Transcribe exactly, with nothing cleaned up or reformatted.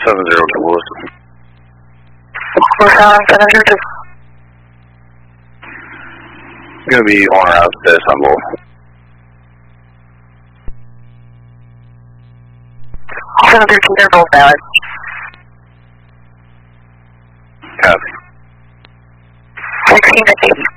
seven zero to Wilson. Wilson, seven zero two. Going to be on or out to Istanbul. seven zero two, they're both valid. Copy. sixteen to eighty.